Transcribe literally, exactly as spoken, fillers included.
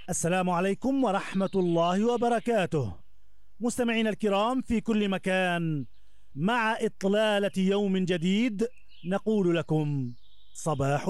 السلام عليكم ورحمة الله وبركاته. مستمعينا الكرام في كل مكان، مع إطلالة يوم جديد نقول لكم صباح